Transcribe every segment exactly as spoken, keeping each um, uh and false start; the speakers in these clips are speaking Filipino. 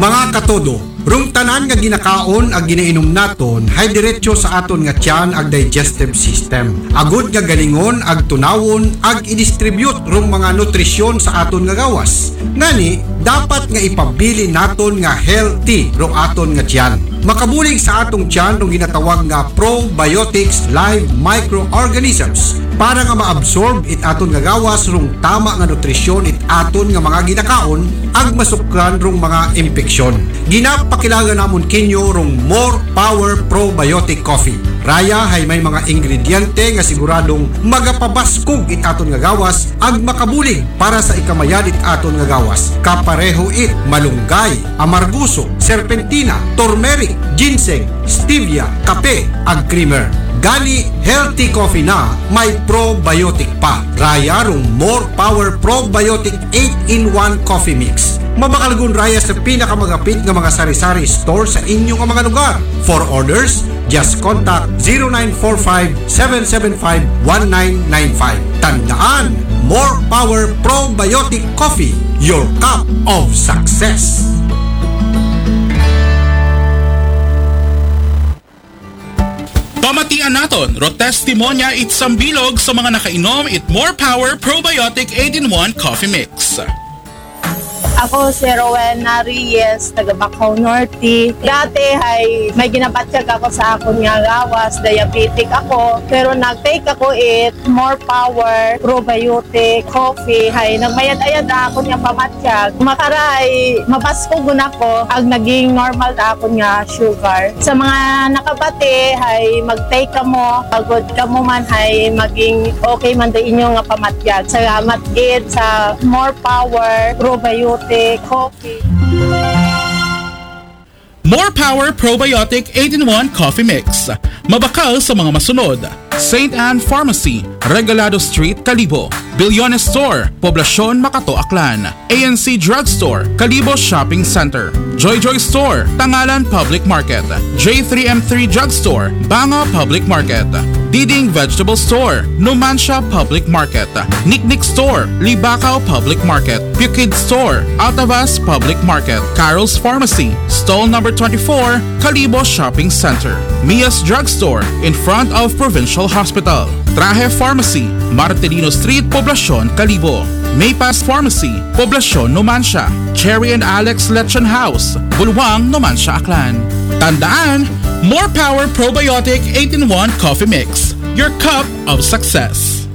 Mga katodo, rung tanan nga ginakaon ag ginainom naton hay diretso sa aton nga tiyan ag digestive system. Agud nga galingon ag tunawon ag i-distribute rung mga nutrisyon sa aton nga gawas. Ngani, dapat nga ipabili naton nga healthy rung aton nga tiyan. Makabulig sa atong tiyan rung ginatawag nga probiotics live microorganisms para nga maabsorb it aton nga gawas rung tama nga nutrisyon it aton nga mga ginakaon ag masukran rung mga impeksyon. Ginapakilala namon kinyo rung More Power Probiotic Coffee. Raya hay may mga ingrediente nga siguradong magapabaskog it aton nga gawas ag makabulig para sa ikamayan it aton nga gawas. Kapareho it malunggay, amarguso, serpentina, turmeric, ginseng, stevia, kape ag creamer. Gani healthy coffee na may probiotic pa. Raya rung More Power Probiotic eight in one Coffee Mix. Mabakalagun raya sa pinakamagapit nga mga sari-sari store sa inyong mga lugar. For orders, just contact zero nine four five, seven seven five, one nine nine five. Tandaan, More Power Probiotic Coffee, your cup of success. Pamatian naton, ro testimonya itsang bilog sa mga nakainom it More Power Probiotic eight in one Coffee Mix. Ako si Rowena Reyes, taga Bacaw Norte. Dati ay may ginapatyag ako sa akon nga gawas, diabetic ako. Pero nag-take ako it More Power Probiotic Coffee. Hay nagmayad-ayad ako nga pamatyag. Makaray, mabaskog ako ag naging normal na ako nga sugar. Sa mga nakabati, hay mag-take ka mo, pagod ka mo man, hay maging okay man din inyo nga pamatyag. Salamat gid sa More Power Probiotic Coffee. More Power Probiotic eight in one Coffee Mix. Mabakal sa mga masunod. Saint Anne Pharmacy, Regalado Street, Calibo. Bilyones Store, Poblacion, Makato, Aklan. A N C Drugstore, Calibo Shopping Center. Joy Joy Store, Tangalan Public Market. J three M three Drugstore, Banga Public Market. Diding Vegetable Store, Numancia Public Market. Nicknick Store, Libacao Public Market. Pukid Store, Altavas Public Market. Carol's Pharmacy, Stall number twenty-four, Calibo Shopping Center. Mia's Drugstore, in front of Provincial Hospital. Traje Pharmacy, Martelino Street, Poblacion, Calibo. Maypass Pharmacy, Poblacion, Numancia. Cherry and Alex Lechon House, Bulwang, Numancia, Aklan. Tandaan, More Power Probiotic eight in one Coffee Mix, your cup of success.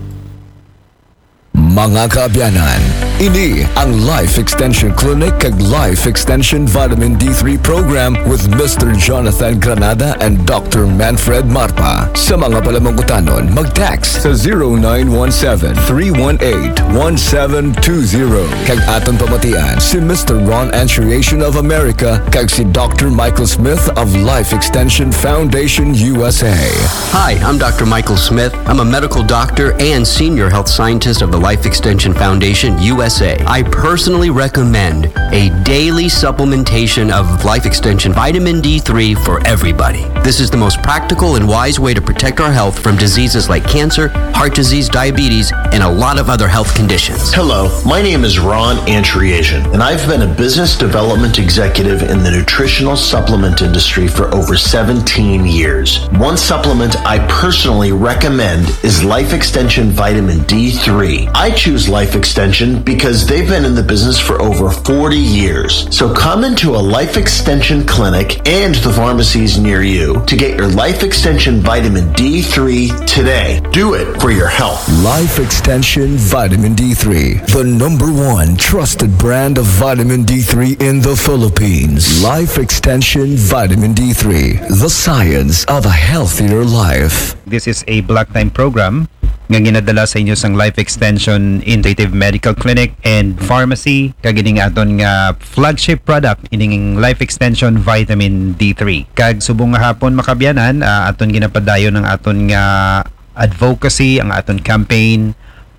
Mga kaabyanan, ini ang Life Extension Clinic kag Life Extension Vitamin D three Program with Mister Jonathan Granada and Doctor Manfred Marpa. Sa mga palamangkutanon, mag-text sa zero nine one seven, three one eight, one seven two zero. Kag aton pamatian si Mister Ron Anchuriation of America kag si Doctor Michael Smith of Life Extension Foundation U S A. Hi, I'm Doctor Michael Smith. I'm a medical doctor and senior health scientist of the Life Extension Foundation U S A. I personally recommend a daily supplementation of Life Extension Vitamin D three for everybody. This is the most practical and wise way to protect our health from diseases like cancer, heart disease, diabetes, and a lot of other health conditions. Hello, my name is Ron Anchuriation, and I've been a business development executive in the nutritional supplement industry for over seventeen years. One supplement I personally recommend is Life Extension Vitamin D three. I choose Life Extension because they've been in the business for over forty years. So come into a Life Extension clinic and the pharmacies near you to get your Life Extension Vitamin D three today. Do it for your health. Life Extension Vitamin D three, the number one trusted brand of vitamin D three in the Philippines. Life Extension Vitamin D three, the science of a healthier life. This is a block time program nga ginadala sa inyo sang Life Extension Integrative Medical Clinic and Pharmacy kag ining aton nga flagship product ining Life Extension Vitamin D three. Kag subong nga hapon makabyanan, uh, aton ginapadayon ng aton nga advocacy, ang aton campaign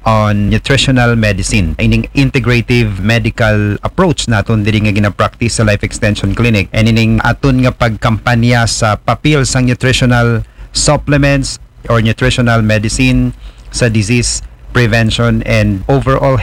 on nutritional medicine. Ining integrative medical approach naton diri nga gina-practice sa Life Extension Clinic, and ining aton nga pagkampanya sa papel sang nutritional supplements or nutritional medicine sa disease prevention and overall health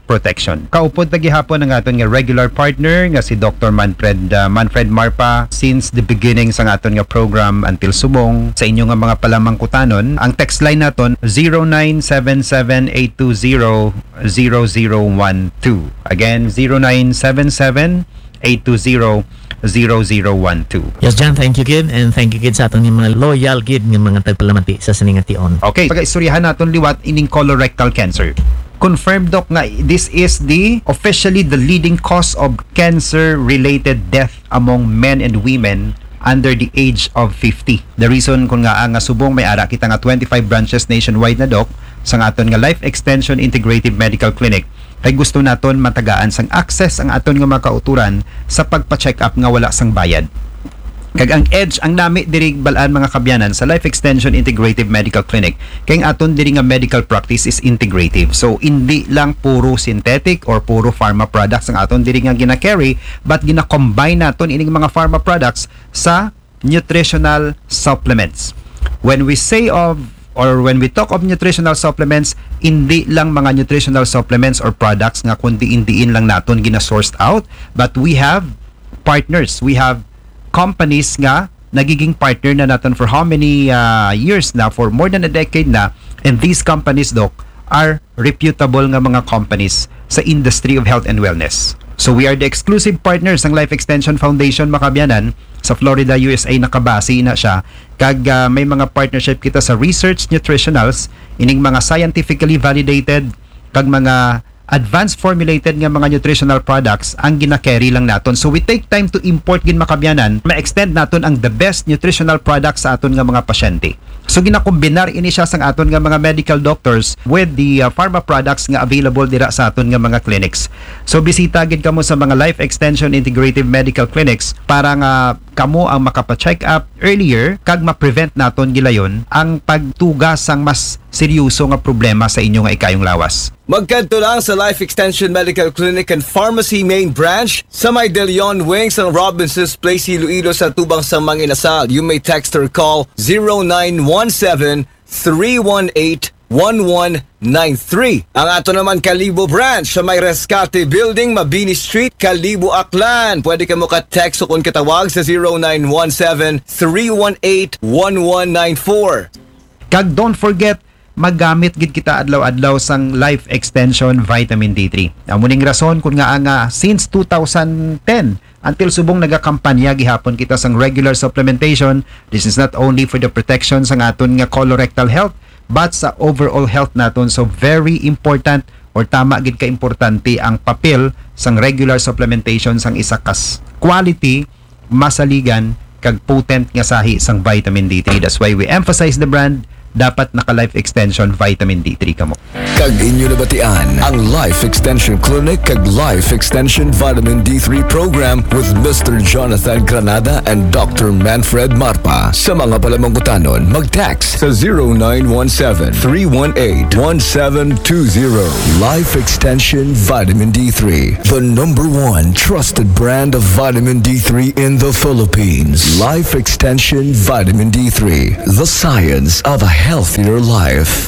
protection. Kaupod na gihapon ang aton nga regular partner nga si Doctor Manfred uh, Manfred Marpa since the beginning sa aton nga program until subong sa inyo nga mga palamangkutanon. Ang text line naton zero nine seven seven eight two zero zero zero one two. Again zero nine seven seven eight two zero zero zero one two. Yes, John, thank you, Kid. And thank you, Kid, sa atong mga loyal, Kid, ng mga tagpalamati sa siningation. Okay, pag-istoryahan naton liwat ining colorectal cancer. Confirmed, Doc, nga this is the officially the leading cause of cancer-related death among men and women under the age of fifty. The reason kung nga nga subong may ara kita nga twenty-five branches nationwide na, Doc, sa aton nga Life Extension Integrative Medical Clinic, kay gusto naton matagaan sang access ang aton nga mga kauturan sa pagpa-check up nga wala sang bayad. Kag ang edge ang nami diri balaan mga kabyanan sa Life Extension Integrative Medical Clinic kay ang aton diri nga medical practice is integrative. So hindi lang puro synthetic or puro pharma products ang aton diri nga gina-carry, but gina-combine naton ining mga pharma products sa nutritional supplements. When we say of or when we talk of nutritional supplements, hindi lang mga nutritional supplements or products nga kundi indiin lang naton gina-sourced out, but we have partners, we have companies nga nagiging partner na natin for how many uh, years na, for more than a decade na, and these companies, Doc, are reputable nga mga companies sa industry of health and wellness. So we are the exclusive partners ng Life Extension Foundation Makabyanan sa Florida, U S A. Nakabase na siya kag uh, may mga partnership kita sa research nutritionals, ining mga scientifically validated kag mga advanced formulated nga mga nutritional products ang gina-carry lang naton. So we take time to import gin makabyanan, ma-extend naton ang the best nutritional products sa aton nga mga pasyente. So ginakombinar ini siya sang aton nga mga medical doctors with the uh, pharma products nga available dira sa aton nga mga clinics. So bisita gid kamo sa mga Life Extension Integrative Medical Clinics para nga kamo ang makapa-check up earlier kag ma-prevent naton gilayon ang pagtugas sang mas seryoso nga problema sa inyo nga ikayong lawas. Magkanto lang sa Life Extension Medical Clinic and Pharmacy Main Branch sa may De Leon Wings ng Robinson's Place, Iloilo sa Tubang Samang Inasal. You may text or call zero nine one seven three one eight one one nine three. Ang ato naman Kalibo Branch sa may Rescate Building, Mabini Street, Kalibo, Aklan. Pwede ka mo ka-text o kung katawag sa zero nine one seven three one eight one one nine four. Kag don't forget, magamit gid kita adlaw-adlaw sang Life Extension Vitamin D three. Ang muning rason kung nga nga since two thousand ten until subong nagakampanya gihapon kita sang regular supplementation. This is not only for the protection sang aton nga colorectal health, but sa overall health naton. So very important or tama gid ka importante ang papel sang regular supplementation sang isa kas quality, masaligan kag potent nga sahi sang vitamin D three. That's why we emphasize the brand. Dapat naka Life Extension Vitamin D three kamo. Kag inyo nabatian ang Life Extension Clinic kag Life Extension Vitamin D three Program with Mister Jonathan Granada and Doctor Manfred Marpa. Sa mga palamangkutanon, mag-text sa zero nine one seven three one eight one seven two zero. Life Extension Vitamin D three, the number one trusted brand of vitamin D three in the Philippines. Life Extension Vitamin D three, the science of a healthier life.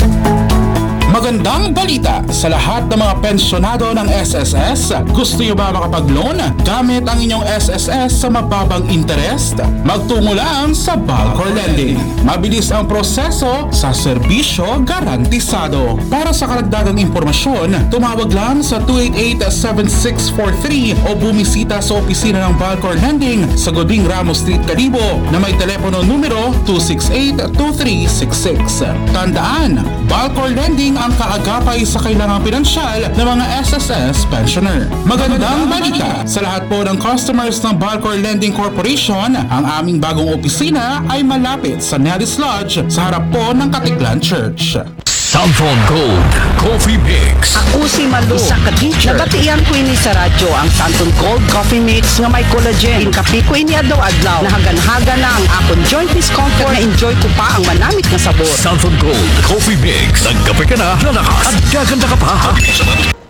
Magandang balita sa lahat ng mga pensyonado ng S S S. Gusto nyo ba makapag-loan gamit ang inyong S S S sa mababang interest? Magtungo lang sa Balcor Lending. Mabilis ang proseso sa serbisyo garantisado. Para sa karagdagang impormasyon, tumawag lang sa two eight eight seven six four three o bumisita sa opisina ng Balcor Lending sa Goding Ramos Street, Kalibo na may telepono numero two six eight two three six six. Tandaan, Balcor Lending ang kaagapay sa kailangang pinansyal ng mga S S S pensioner. Magandang balita sa lahat po ng customers ng Balcor Lending Corporation. Ang aming bagong opisina ay malapit sa Nellis Lodge sa harap po ng Katiklan Church. Santon Gold Coffee Mix. Ako si Malu, isa ka teacher. Nabatian ko ini sa radyo ang Santon Gold Coffee Mix nga may collagen. Inkapi ko ini adlaw-adlaw. Nahagan-haga na ang akong joint discomfort na enjoy ko pa ang manamit na sabor. Santon Gold Coffee Mix. Nagkape ka na, lalakas at gaganda ka pa.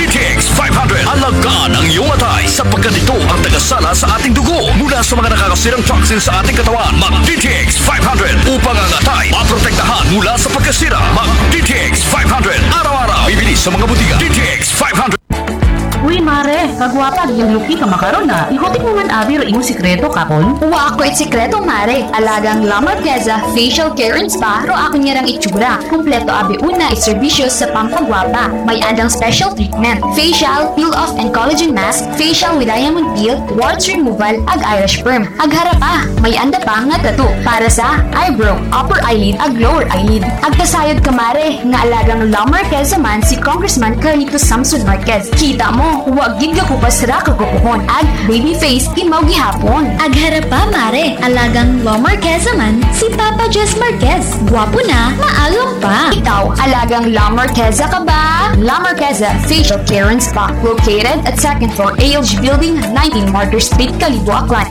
D T X five hundred. Alagaan ang iyong atay sapagkat ito ang tagasala sa ating dugo mula sa mga nakakasirang toxins sa ating katawan. Mag-D T X five hundred upang ang atay maprotektahan mula sa pagkasira. Mag-D T X five hundred. Araw-araw, bibili sa mga butika. D T X five hundred. Uy, mare, kagwapa, yung luki ka makaroon na. Ikotik mo man abi, ro imo sikreto kakon. Wa ako it sikreto, mare. Alagang La Marqueza Facial Care and Spa, ro ako niyarang itsura. Kumpleto abi una, iservisyo sa pampagwapa. May andang special treatment. Facial, peel-off and collagen mask, facial with diamond peel, warts removal, ag Irish perm. Ag harapa, may anda pa nga tattoo para sa eyebrow, upper eyelid, ag lower eyelid. Ag kasayod ka, mare, nga alagang La Marqueza man si Congressman Carlito Samson Marquez. Kita mo, huwag gid ka kupas ra kagupuhon. Ag baby face imaw gihapon. Ag harapa, mare, alagang La Marqueza man si Papa Jess Marquez. Gwapo na, maalam pa. Ikaw, alagang La Marqueza ka ba? La Marqueza Facial Care and Spa, located at second floor A L G Building, nineteen Martyr Street, Calibo, Aklan.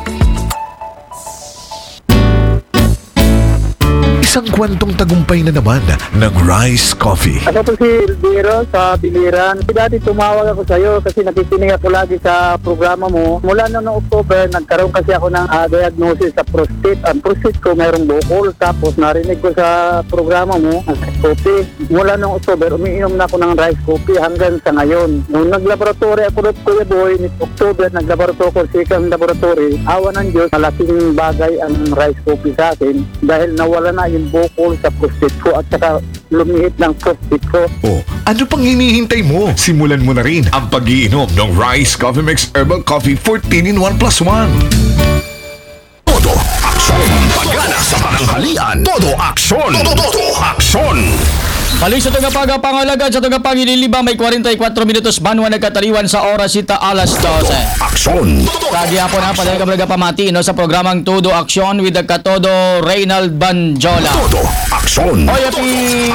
Isang kwentong tagumpay na naman ng Rice Coffee. Ako po si Elviro sa Biliran. Dati tumawag ako sa iyo kasi nakikinig ako lagi sa programa mo. Mula noong October, nagkaroon kasi ako ng uh, diagnosis sa prostate. Ang prostate ko mayroong bukol. Tapos narinig ko sa programa mo, ang Rice Coffee. Mula noong October, umiinom na ako ng Rice Coffee hanggang sa ngayon. Nung naglaboratory ako doon, Kuya Boy, ni October, naglaboratory ko sa ikang laboratory. Awa ng Diyos, malaking bagay ang Rice Coffee sa akin dahil nawala na yung bukol sa prostate ko at saka lumihit ng prostate ko. Oh, ano pang hinihintay mo? Simulan mo na rin ang pag-iinom ng Rice Coffee Mix Herbal Coffee fourteen in one plus one. Todo aksyon, pagana sa pananghalian. Todo aksyon, todo, todo aksyon. Balik sa tunga pagapangalagan sa tunga pangililiba may forty-four minutos banwa nagkataliwan sa oras sita alas twelve. Aksyon. Kagi po na pala ka pamati no sa programang Todo Aksyon with the Katodo Reynald Banjola. Todo aksyon. Oy api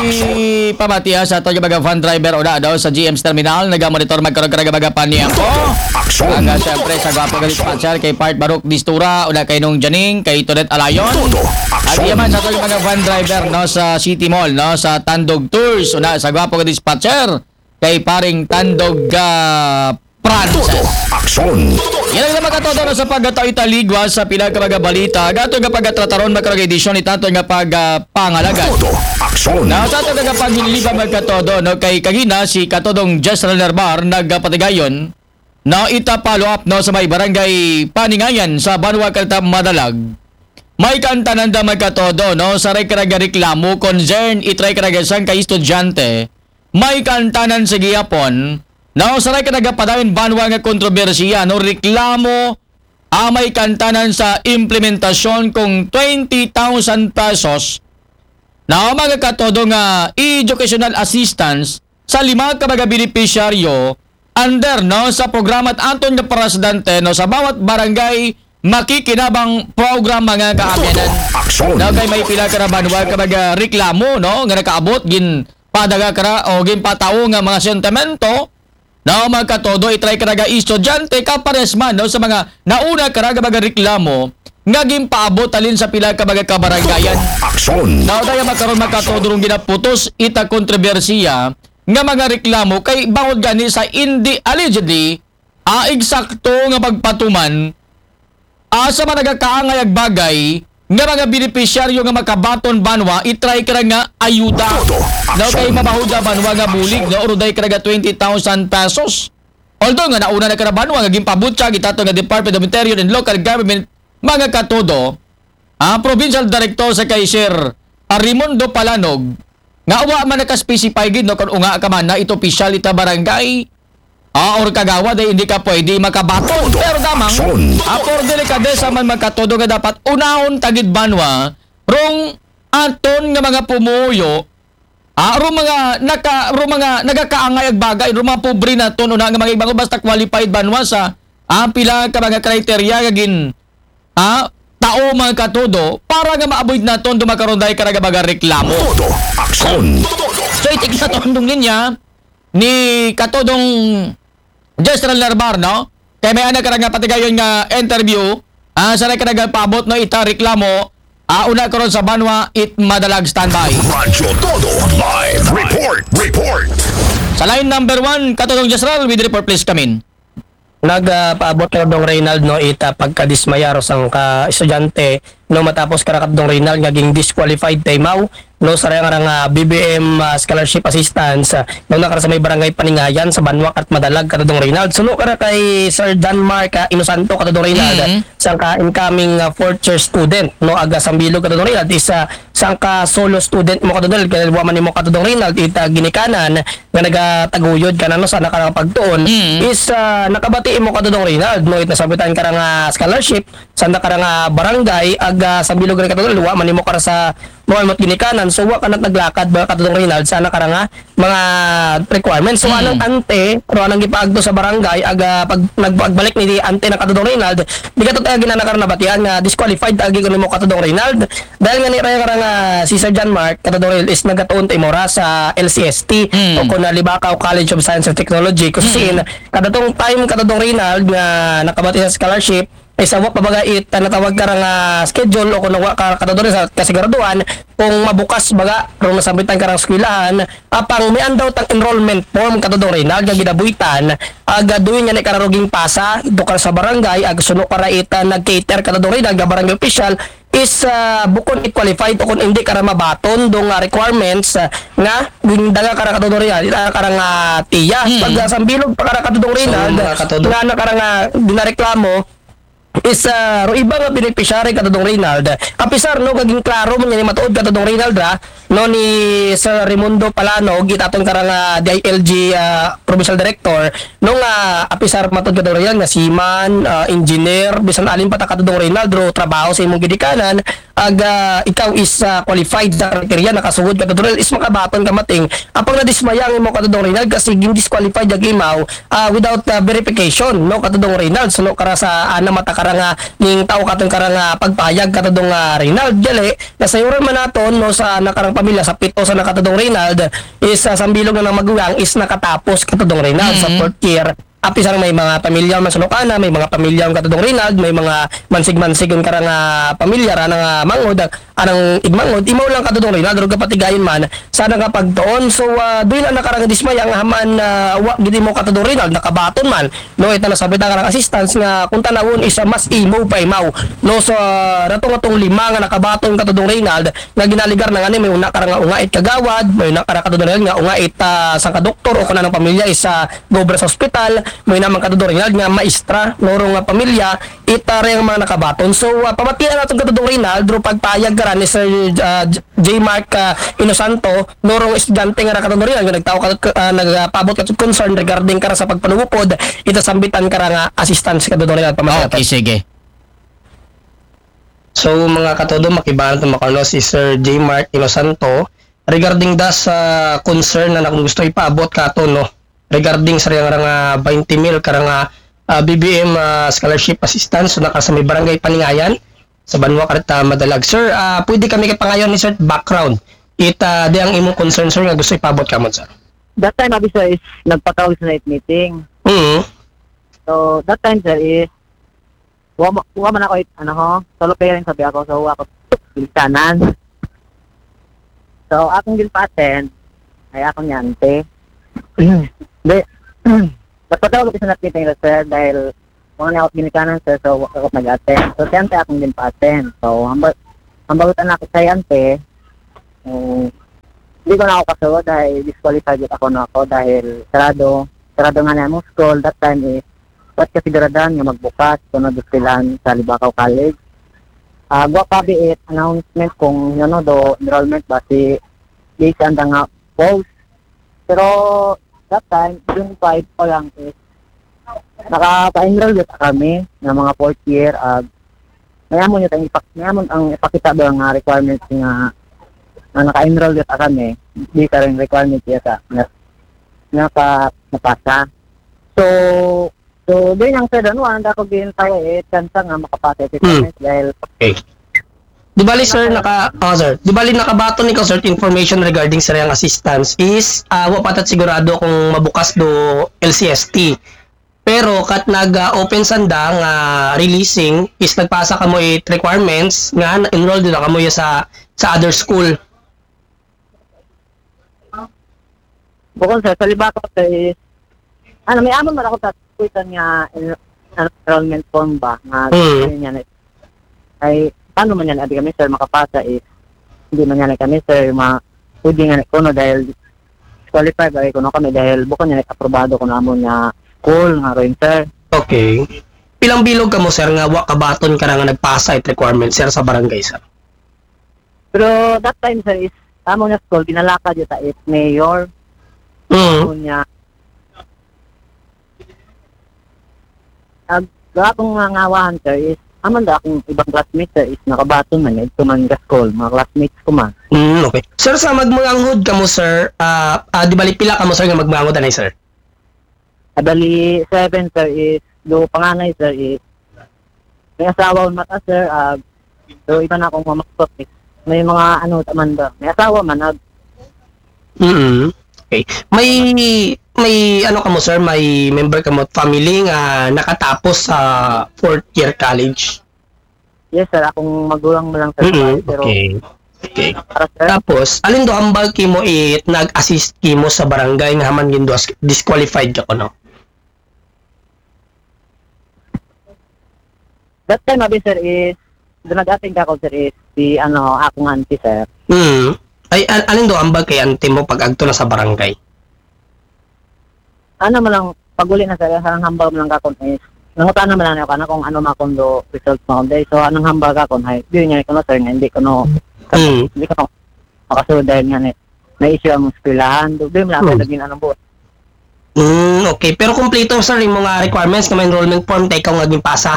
pamati ha, sa to baga van driver oda daw sa G M's terminal nagamonitor magkaroon ka baga paniya ko. Aksyon. Aga syempre sa gwapo ka dispatcher kay Part Barok Distura oda kay nung Janing kay Tonet Alayon. Todo aksyon. Agi yaman sa to baga van driver no sa City Mall no sa Tandog Tours una sa gwapo ka dispatcher kay paring Tandog uh, Frances. Aksyon. Yan ang naman katodo na sa pagkatao italigwa sa pinakabaga balita. Gato nga pagkatrataron magkarong edisyon itato nga pagpangalagan. Todo aksyon. Na sa ito nga paghililiba magkatodo no kay kagina si Katodong Jess Bar nagpatigayon na ita follow up no sa may barangay Paningayan sa Banwa Kalta Madalag. May kantanan da magkatodo no sa rekaraga reklamo concern itray karagasan kay estudyante. May kantanan sa gihapon na sa rekaraga padawin banwa nga kontrobersiya no reklamo amay kantanan sa implementasyon kung twenty thousand pesos na mga katodo nga educational assistance sa lima ka mga beneficiaryo under no sa programa at anton nga presidente no sa bawat barangay makikinabang program mga kaamyanan. Na kay may pila ka na banwa ka mga reklamo no nga nakaabot gin padaga ka o gin patao nga mga sentimento na mga katodo itry ka naga estudyante kapares man no, sa mga nauna ka naga mga reklamo nga gimpaabot alin sa pila ka mga kabarangayan. Aksyon. Na daya makaroon magkatodo rong ginaputos ita kontrobersiya nga mga reklamo kay bangod gani sa hindi allegedly a eksakto nga pagpatuman a sa mga nagakaangay ag bagay nga mga beneficiaryo nga makabaton banwa itry ka nga ayuda. No kay mabahuda banwa nga bulig no uruday ka nga twenty thousand pesos. Although nga nauna na ka na banwa nga gimpabutya gitato nga Department of Interior and Local Government mga katodo ang provincial director sa kay Sir Raimundo Palanog nga awa man naka-specify gid no kung unga ka man na ito official ita barangay Ah, or kagawa dahil hindi ka pwede makabaton. Pero damang, apor delikadesa man magkatodo nga dapat unahon tagid banwa, rong aton nga mga pumuyo, ah, rong mga, naka, rong mga nagakaangay ag bagay, rong mga pobre na ton, una nga mga ibang basta qualified banwa sa ah, pila ka mga kriteria gagin, ah, tao mga katodo, para nga ma-avoid na ton, dumakaroon dahil ka nagabaga reklamo. So, itig sa tondong niya, ni katodong General Narbar, no? Kaya may anak ka nga patigayon nga interview, ah, sa ka nagpabot no ita reklamo, ah, una ka ron sa banwa, it madalag standby. Radyo Todo Live Report! Report! Sa line number one, Katulong Jasral, with the report please come in. Nagpaabot uh, na dong Reynald no ita pagkadismaya ro sang ka estudyante no matapos karakat dong Reynald naging disqualified timeout no sa nga nga B B M uh, scholarship assistance uh, no nakara sa may barangay Paningayan sa Banwak at Madalag kada dong Reynald suno kara kay Sir Danmar ka Inosanto kada dong Reynald mm-hmm. sang ka incoming uh, fourth year student no aga Sambilog kada dong Reynald isa sang ka solo student mo kada dong kay man nimo kada dong Reynald ita ginikanan nga nagataguyod kana no sa nakapagtuon mm-hmm. is uh, nakabati mo kada dong Reynald no ita sabitan kara nga scholarship sa nakara nga barangay aga Sambilog kada dong luwa man nimo kara sa mga ginikanan so wa kanat naglakad ba katulong Reynald sana kara nga mga requirements so mm. anang ante ro anang gipaagdo sa barangay aga pag nagbalik ni ante na katulong Reynald di ka to tayo ginanakar na batian nga disqualified agi kuno mo katulong Reynald dahil nga ni raya kara nga si Sir John Mark katulong Reynald is nagatuon timora sa L C S T mm. o kuna Libacao College of Science and Technology kasi mm. kada tong time katulong Reynald nga nakabati sa scholarship ay sa wa pabagait natawag ka nga schedule o kung nawa ka katadori sa kasiguraduhan kung mabukas baga kung nasabitan ka ng eskwelahan apang may andaw tang enrollment form katadori na ginabuitan aga duwin nga ni kararuging pasa ito ka sa barangay aga suno ka raita nag-cater katadori na barangay official is uh, bukon it qualified o kung hindi ka mabaton dong uh, requirements uh, nga gindaga ka katadori na karang uh, tiya hmm. pag uh, sambilog pa ka katadori na nga na karang uh, dinareklamo is uh, ro iba nga beneficiary katong Reynald apisar no kaging klaro man ni matuod katong Reynald ra no ni Sir Raimundo Palano gitaton karang uh, D I L G uh, provincial director no nga uh, apisar matuod katong Reynald nga seaman uh, engineer bisan alin pa ta katong Reynald ro trabaho sa imong gidikanan aga ikaw is uh, qualified sa kriteria nakasugod katong Reynald is makabaton ka mating apang nadismaya ang imo katong Reynald kasi gin disqualified jag imaw uh, without uh, verification no katong Reynald so no kara sa ana mata karanga ning tao katong karanga pagpayag katong uh, Reynald dali nasayuran man naton no sa nakarang pamilya sa pito sa nakatadong Reynald is uh, sambilog na ng magulang is nakatapos katong Reynald mm-hmm. sa fourth year apisang may mga pamilya man sunokana may mga pamilya katong Reynald may mga mansig-mansig yung karanga pamilya ra nga mangod anang igmangod imaw lang katong Reynald ro kapatigayon man sana nga pagtuon so uh, duin na nakarang dismaya nga haman uh, wa gid mo katong Reynald nakabaton man no ita na sabita karang assistance nga kung tanawon is uh, mas imo pa imaw no so uh, ratong atong lima nga nakabaton katong Reynald nga ginaligar na ngani may una karang ungait kagawad may una karang katong Reynald nga ungait uh, sang ka doktor o kanang pamilya is sa uh, gobre sa ospital may naman katudong Reynald nga maestra noro nga pamilya itare ang mga nakabaton so uh, pamatian naton katudong Reynald ro pagpayag karan ni Sir uh, J. Mark uh, Inosanto noro estudyante nga katudong Reynald nga nagtaw ka uh, nagpabot ka concern regarding kara sa pagpanungupod ita sambitan kara nga assistance katudong Reynald pamatian okay sige so mga katudong makibahan to makarno si Sir J. Mark Inosanto regarding das sa uh, concern na nagusto ipaabot kato no regarding sa nga twenty mil karang uh, B B M uh, scholarship assistance so naka sa may barangay Paningayan sa Banwak at uh, Madalag sir uh, pwede kami kapangayon ni sir background ita di ang imong concern sir nga gusto ipabot ka mo sir that time abi sir is nagpatawag sa night meeting mm-hmm. so that time sir is wa, wa man ako ano ho solo parent sabi ako so ako biltanan so akong gilpaten ay akong nyante Hindi. Nagpatawag ko sa natin yung sir dahil mga nakot ginikanan sir so ako nag-attend. So si ante akong din pa-attend. So hambag hambagutan ako sa ante um, hindi ko na ako kasunod dahil disqualified ako na ako dahil sarado sarado nga na yung school that time is what kasiguradan nga magbukas so nagustilan sa Libacao College. Uh, gwa pa biit announcement kung yun no do enrollment ba si based on the nga post pero that time, June five pa lang is nakapa-enroll dito kami ng mga fourth year at uh, mayamon yun ang, ipak, mayamon ang ipakita ba ang requirements nga na naka-enroll dito kami di ka rin requirements yata na napa napasa so so din ang said ano ang ako din tayo eh chance nga makapasa ito hmm. dahil okay. Di bali sir naka oh sir, di bali nakabaton ni ko sir information regarding sa riyang assistance is uh, wa patat sigurado kung mabukas do L C S T. Pero kat nag-open uh, sanda nga uh, releasing is nagpasa ka mo it requirements nga enroll din ka mo sa sa other school. Bukod sir, sa libakot sir is, ano, may amon man ako tatuitan nga en- enrollment form ba, nga Hmm. mm. yan, ay, paano man yan, abi kami sir, makapasa is, hindi man yan kami sir, ma, pwede nga kuno dahil, qualified ay kuno kami dahil bukod yan, aprobado ko na amon nga school, nga rin sir. Okay. Pilang bilog ka mo, sir, nga wa kabaton ka na nga nagpasa it requirement, sir, sa barangay, sir? Pero that time sir is, amon nga school, pinalakad yun sa is mayor, Mm. amon nga, ag, akong nga ngawahan sir is, aman da akong ibang classmates sir is nakabaton man, ito man nga school, mga classmates ko man. Mm, okay. Sir, sa magmanghod ka mo, sir, ah ah, di bali pila ka mo, sir, nga magmanghod anay, sir? Abali, seven sir is, do panganay sir is, may asawa on mata sir, uh, do iba na akong mamakot is, may mga ano taman ba, may asawa man, ag, Mm. Okay. May may ano ka mo, sir, may member ka mo family nga nakatapos sa fourth year college. yes sir, akong magulang mo lang sir, Mm, pero, okay. Okay. para sir, Tapos, alin do ambag kimo it nag-assist kimo sa barangay nga haman gindo as- disqualified ka ko, no? that time abi sir is, do nag-ating ka ko sir is, si ano, akong auntie sir, Mm. Ay al- alin do ambag kay ante mo pag agto na sa barangay? ano man lang, paguli na sir, ang hambal mo lang kakon is, nangutan naman lang ako na kung ano makondo results mo day, so anong hambal kakon, hay, di niya ko no sir, nga hindi ko no, Mm. hindi ko no, makasunod dahil nga ni, may issue ang eskwelahan, do, di mo lang ako Hmm. naging anong buot. Mm, okay. Pero kumpleto, sir, yung mga requirements ng enrollment form tayo ikaw naging pasa.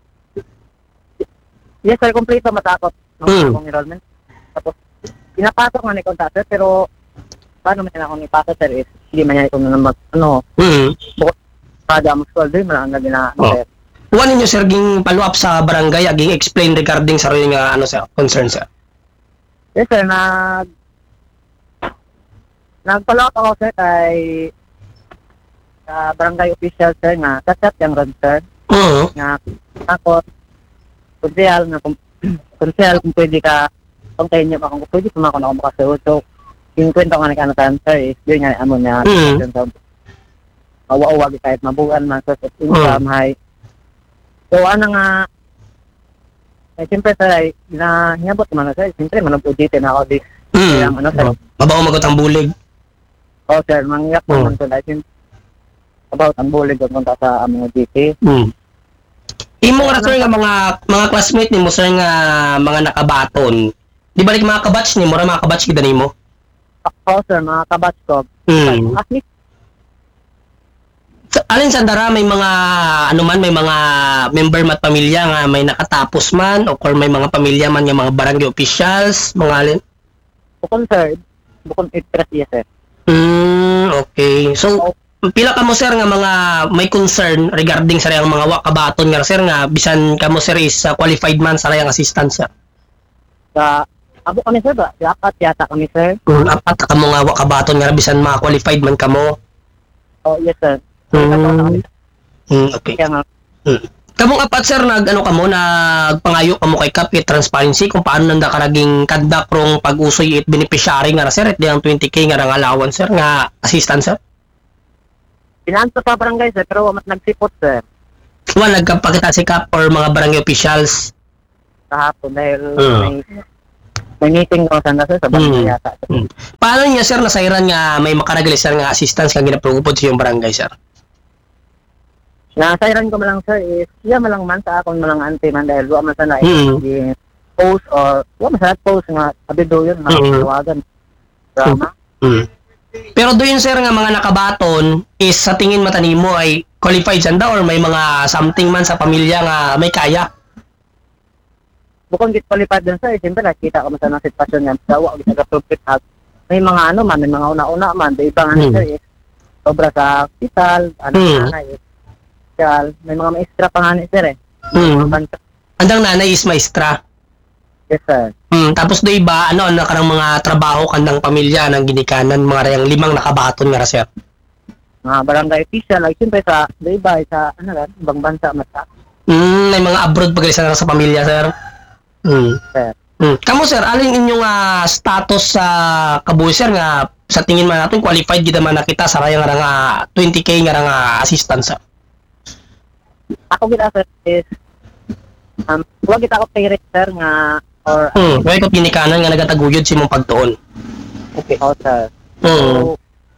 Yes sir, kompleto matakot ng Hmm. akong enrollment. Tapos, pinapasok nga ni konta sir, pero, paano man ako ni pasa sir is, hindi man niya ito na mag, ano, Mm. para mo school, di mo lang naging na, ano Oh. sir. Kuha ninyo, sir, ging follow up sa barangay, aging explain regarding sa rin nga, ano, sir, concern, sir. Yes sir, nag, nag-follow up ako sir kay, sa barangay official sir nga, chat yung ron sir, Oo. nga, ako, konsehal, nga, kung, konsehal kung pwede ka, kung tayo niyo, kung pwede pa ako na ako makasuot, so, yung kwento nga nagkanotan sir is, yun nga, amo niya, Mm. so, mawa-uwag kahit mabuhan man, so, sa income, hay, so, ano nga, eh, siyempre sir, ay, na, hinabot naman na sir, siyempre, manapudite na ako, di, Mm. Kaya, ano, sir, Mabaho magot ang bulig. oh, sir, mangyak Oh. naman sir, dahil, about ang bulig, ang punta sa aming D T. Mm. Imo nga, sir, nga mga, mga classmate ni mo, sir, nga mga nakabaton. Di balik mga kabatch ni mo, ra mga kabatch kita ni mo? Oo, sir, mga kabatch ko. Mm. Actually, Sa- Alin sa dara may mga ano man may mga member mat pamilya nga may nakatapos man o or may mga pamilya man nga mga barangay officials, mga alin? bukod sir, bukod interest yes sir. Mm, okay. So pila ka mo, sir, nga mga may concern regarding sa rayang mga wa kabaton nga, sir, nga bisan ka mo, sir, is uh, qualified man sa rayang assistance, sir? Sa, abo kami sir ba? Di apat yata kami sir. Mm, apat ka mo nga wa kabaton nga bisan mga qualified man ka mo. Oh, yes sir. Mm, mm, okay. Kaya nga, Mm. Kamong apat, sir, nag ano ka mo, nagpangayo ka mo kay Kapit Transparency kung paano nanda ka naging kandak rong pag-usoy it beneficiary nga, sir, at ang twenty K nga nga allowance, sir, nga assistance, sir? pinanto pa barangay sir, pero mas nagsipot sir. Wala nagkapakita si Kap or mga barangay officials. Kahapon dahil Mm. may, may meeting ko sana sir sa barangay Mm. yata. Mm. Paano niya, sir, nasairan nga may makaregalis, sir, nga assistance nga ginapagupod sa yung barangay, sir? Nasairan ko malang sir is, siya malang man sa akong malang auntie man dahil wala man sana Mm. i post or wala man sana post nga abido yun, Mm. mga tawagan. Drama. Mm. Pero doon, sir, nga mga nakabaton is sa tingin mata nimo ay qualified sanda or may mga something man sa pamilya nga may kaya? Bukod git qualified din sir, siyempre nakita ko man sa sitwasyon niya, dawa git nag-appropriate hag. May mga ano man, may mga una-una man, may ibang ano Hmm. sir is sobra sa hospital, ano Hmm. na is hospital, may mga maestra pa nga ni sir eh. Mm. Andang nanay is maestra. Yes sir. Mm. Tapos do iba, ano, ano karang mga trabaho kandang pamilya ng ginikanan, mga rayang limang nakabaton nga, sir? Mga barangay official, like siyempre sa, sa iba, sa ano lang, ibang bansa mata. Mm, may mga abroad pagalisan sa pamilya, sir. Mm. Sir. Mm. Kamu, sir, alin inyong ah, status sa kabuhi, sir, nga sa tingin man natin qualified gid man nakita sa raya nga nga twenty K nga nga assistance. Ako gid sir is um wag kita ako pay rate sir nga or Hmm, way ko pinikanan nga nagataguyod si mong pagtuon. okay oh sir. Hmm.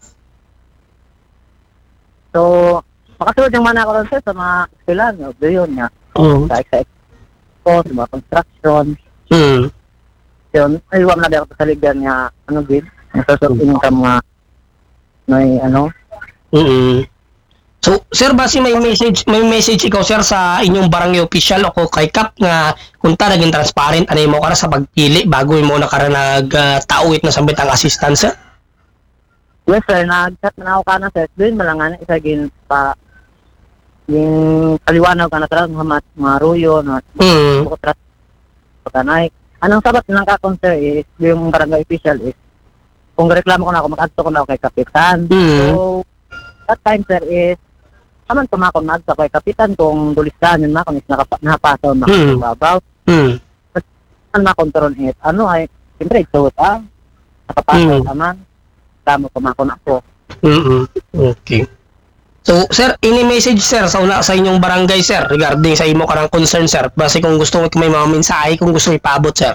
So, makasulod yung mana ko ron sir sa mga eskwelahan, no? Yun nga. Mm. Sa sa expo, sa mga construction. Hmm. Yun, ay wala na ako sa ligan nga, ano gid, nasusot income nga, may ano. Mm. So, sir, basi may message, may message ikaw sir sa inyong barangay official o kay Kap nga kunta naging transparent anay mo kara sa pagpili bago mo na kara nag-tawit na sambit ang assistance. Sir? Yes sir, nag-chat na ako ka na sir. Doon malangan isa gin pa yung kaliwanaw ka na talaga mga maruyo na Mm. bukot ras kanay. Anong sabat ng kakon sir is yung barangay official is kung reklamo ko na ako mag-adto ko na ako kay kapitan. Mm. So that time sir is aman tumakon na sa kay kapitan kung dulisan yun na kung is nakapa- napasaw na Mm. babaw. Hmm. Ang makontrol it ano ay siyempre ito ah nakapasaw Mm. naman. Tama tumakon ako. Mm. Okay. So, sir, ini message sir sa una sa inyong barangay sir regarding sa imo karang concern sir. Base kung gusto mo may mga mensahe kung gusto ipaabot sir.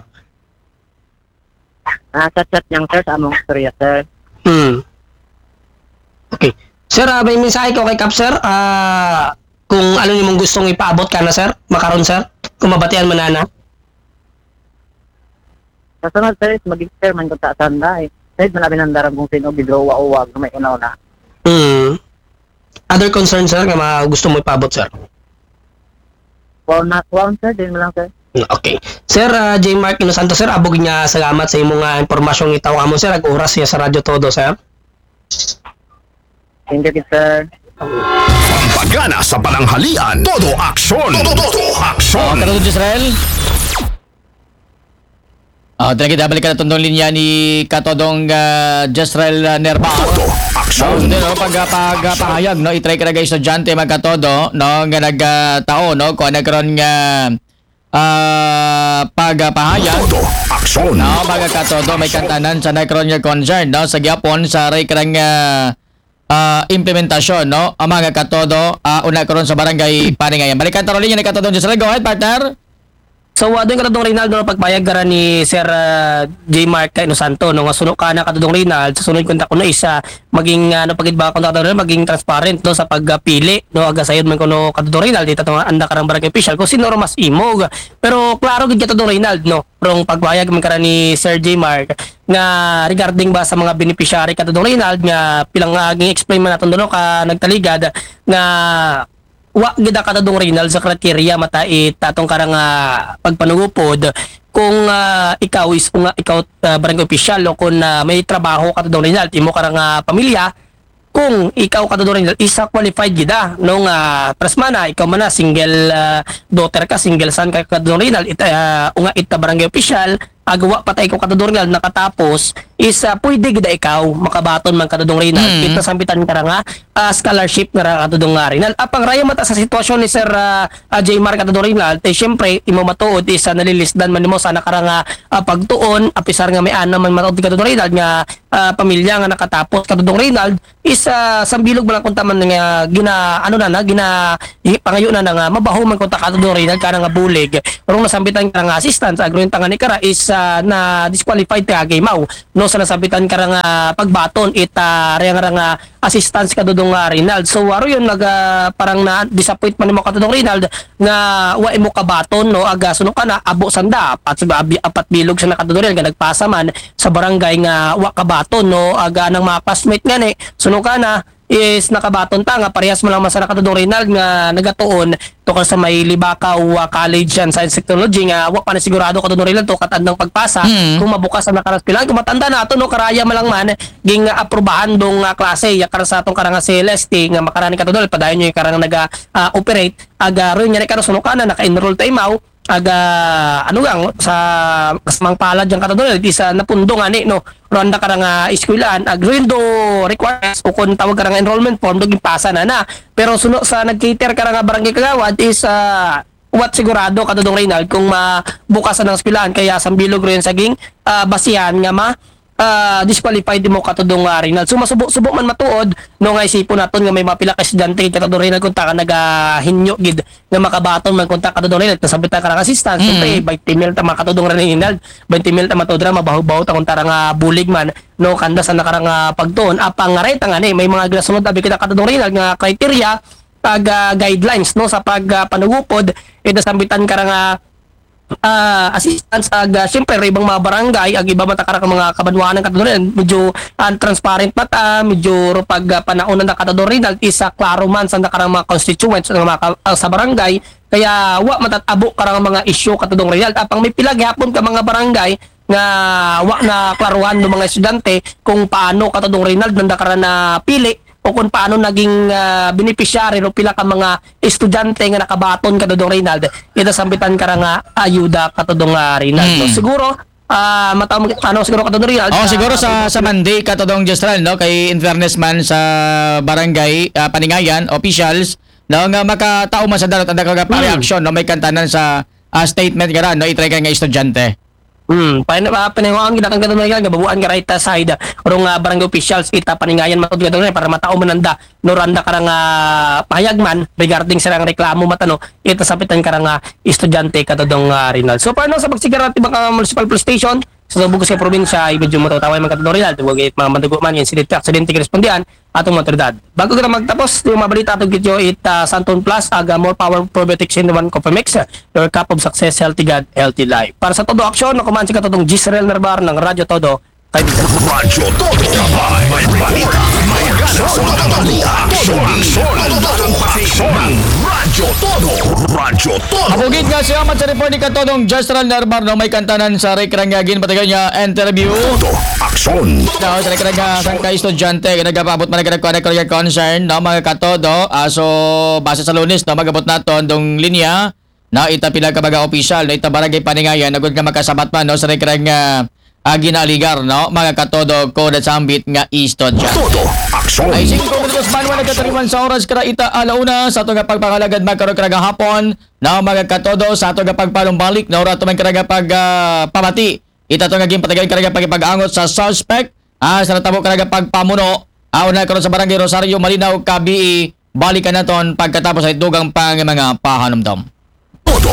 Ah, chat-chat niyang sir sa among storya sir. Hmm. Okay. Sir, ah, may mensahe ko kay Kap sir. Ah, kung ano nimong gustong ipaabot ka na sir, makaron sir. Kung mabatian man na. Kasunod sir, is maging chairman kung taasan na eh. Kahit malabi ng darang kung sino bidrowa o wag na may unaw na. Hmm. Other concern sir nga mga gusto mo ipaabot sir. Wow, not wow sir, din mo lang sir. Okay. Sir, uh, J. Mark Inosanto sir, abog niya salamat sa imong uh, impormasyong itaw amo sir, ag oras niya sa Radyo Todo sir. Thank you sir. Pampagana sa pananghalian. Todo aksyon. Todo, todo aksyon. Oh, Katulad Israel. Oh, talaga kita balik ka na tundong linya ni Katodong uh, Jezreel uh, Nerva. Action. Oh, no, pag pag pahayag no, i-try ka na guys estudyante magkatodo no nga nagtao no kung nagkaroon nga uh, pagpahayag. Action. No, magkatodo may kantanan sa nagkaroon nga concern no sa gyapon sa ray karang uh, uh, implementasyon no ang mga katodo uh, una karon sa barangay Paningayan. Balikan taro linya ni Katodong Jezreel. Go ahead partner. So, uh, doon katudong Reynaldo na pagpayag gara ni Sir uh, J. Mark Inosanto no nga sunod ka na katudong Reynaldo sa sunod kunta kuno isa maging ano uh, pagid ba kunta katudong maging transparent no sa pagpili no aga sayod man kuno katudong Reynaldo ita nga anda karang barangay official kung sino mas imog pero klaro gid katudong Reynaldo no prong pagpayag man kara ni Sir J. Mark nga regarding ba sa mga beneficiary katudong Reynaldo nga pilang uh, gi-explain man naton no ka nagtaligad nga wa gid katadong Reynald sa kriteria mata itatong karang uh, pagpanugupod kung uh, ikaw is kung uh, ikaw uh, barangay official o kung uh, may trabaho katadong Reynald imo karang uh, pamilya kung ikaw katadong Reynald isa qualified gida nung uh, prasmana ikaw man na single uh, daughter ka single son ka katadong Reynald ita uh, unga ita barangay official agawa patay ko katadong Reynald nakatapos is uh, pwede gida ikaw makabaton man katadong Reynald mm. kita sambitan ka nga uh, scholarship nga katadong nga Reynald apang raya mata sa sitwasyon ni Sir uh, uh, J. Mark katadong Reynald eh syempre imo matuod is uh, nalilisdan man nimo sana karang uh, pagtuon apisar nga may ana man matuod katadong Reynald nga uh, pamilya nga nakatapos katadong Reynald is uh, sambilog man kunta man nga gina ano na na gina pangayo na nga mabaho man kunta katadong Reynald kana nga bulig rong nasambitan ka nga assistance agron tanga ni kara is uh, na disqualified ka gaymaw no sa nasabitan ka nga pagbaton ita raya nga assistance ka dudong nga Reynald so waro yun nag uh, parang na disappoint man mo ka dudong Reynald nga wa imo kabaton no aga suno ka na abo sanda apat abi apat bilog sa nakadudong nga nagpasa man sa barangay nga wa kabaton no aga nang mga classmate nga ni suno ka na is nakabaton ta nga parehas mo lang masara katudong Reynald nga nagatuon tukol sa may Libakaw uh, College and Science Technology nga wa pa na sigurado katudong Reynald to katandang pagpasa mm. kung mabukas ang nakaraspilan kung matanda na ato no karaya malang man ging uh, aprobahan dong uh, klase yakar sa atong karang C L S T nga makarani katudong padayon nyo yung karang naga uh, operate aga ron nyari karo suno kana naka-enroll tayo aga ano gang sa kasamang palad yang katudol di sa napundong ani no ronda karang uh, eskwelahan agrindo requires o kung tawag karang enrollment form doging pasa na na pero suno sa nag-cater karang barangay Kagawad is uh, what sigurado katudong Reynald kung mabukasan ng eskwelahan kaya sambilog rin saging uh, basihan nga ma uh, disqualified mo katudong uh, Rinald. So masubok-subok man matuod no nga isipon naton nga may mapila ka estudyante katudong Rinald kung ta ka nagahinyo gid nga makabaton man kung ta katudong Rinald kasabit ta ka assistant. Mm. Siyempre twenty mil ta makatudong Rinald, twenty mil ta matudra mabaho-baho ta kung tarang uh, bulig man no kanda sa nakarang uh, pagtuon apang nga ta nga ni may mga ginasunod abi kita katudong Rinald nga criteria pag uh, guidelines no sa pag uh, panugupod ito sambitan karang uh, uh, assistance ag uh, siyempre ibang mga barangay ag iba man takara mga kabanwanan katudon medyo untransparent uh, mata medyo ro pag uh, panaunan na katudon Rinald isa klaro man sa nakarang mga constituents ng mga uh, sa barangay kaya wa matatabo karang mga issue katudong Rinald apang may pila gihapon ka mga barangay nga wa na klaruhan ng mga estudyante kung paano katudong Rinald nanda karan na pili o kung paano naging uh, beneficiary o pila ka mga estudyante nga nakabaton katudong Rinald ito sambitan ka nga ayuda katudong uh, Rinald. Mm. So, siguro uh, mataw ano siguro katudong Rinald Oh, uh, siguro sa sa Monday katudong Justral no kay in fairness man sa barangay uh, Paningayan officials no nga makatao man sa darat ang kaga pa reaction no may kantanan sa uh, statement gara no itry ka nga estudyante. Hmm, paano pa paningayan ginakan kadto nga gabuan nga right side urong uh, barangay officials ita paningayan matud kadto para matao mananda no randa karang uh, pahayagman regarding sa reklamo matano ita sapitan karang uh, estudyante katudong uh, Rinald. So paano sa pagsigara ti mga municipal police station sa Bugos sa probinsya medyo mataway man katudong Rinald wag it mga mandugo man incident aksidente respondian atong motoridad. Bago kita magtapos yung mabalita atong gityo it uh, Santon Plus aga more power probiotics in one coffee mix your cup of success healthy God healthy life. Para sa todo aksyon no kuman si katudong Gisrel Narbar ng Radyo Todo. Radyo Todo. May balita. May ganas. Balita. Aksyon. Aksyon. Radyo Todo. Radyo Todo. Ako gid nga siya man sa report ni katudong Justral Narbar no may kantanan sa rekrangagin patagan niya interview. Todo. Aksyon. No, sa rekranga sang ka estudyante nagapabot man nagkuha na concern no mga katodo aso base sa Lunes no magabot naton dong linya na itapila ka baga official na ita barangay Paningayan nagud nga makasabat man no sa rekranga uh, ginaligar no mga katodo ko da sambit nga estudyante. Todo. Aksyon. Ay sige ko minutos man wala katariman sa oras kara ita alauna sa ato nga pagpangalagad magkaroon karaga hapon na mga katodo sa ato nga pagpalumbalik no rato man karaga pag uh, pamati ita to nga ginpatagan karaga pagipag-angot sa suspect ah sa natabo karaga pagpamuno aw na karon sa barangay Rosario Malinaw Kabii balikan naton pagkatapos ay dugang pang mga pahanumdom.